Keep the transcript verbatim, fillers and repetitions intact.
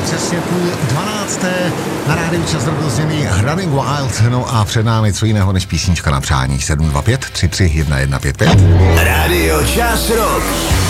přesně půl dvanácté na rádiu Čas rozdělený Running Wild, no a před námi co jiného než písnička na přání sedm dva pět tři tři jedna jedna pět pět. Rádio Čas Rock.